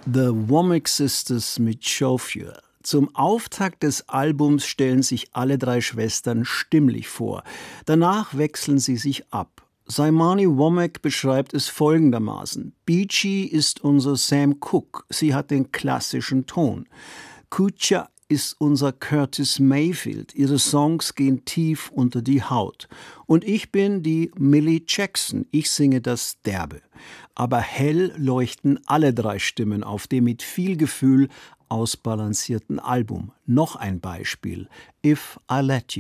The Womack Sisters mit Chauffeur. Zum Auftakt des Albums stellen sich alle drei Schwestern stimmlich vor. Danach wechseln sie sich ab. Saimani Womack beschreibt es folgendermaßen: Beachy ist unser Sam Cooke, sie hat den klassischen Ton. Kucha ist unser Curtis Mayfield, ihre Songs gehen tief unter die Haut. Und ich bin die Millie Jackson, ich singe das Derbe. Aber hell leuchten alle drei Stimmen auf dem mit viel Gefühl ausbalancierten Album. Noch ein Beispiel: If I Let You.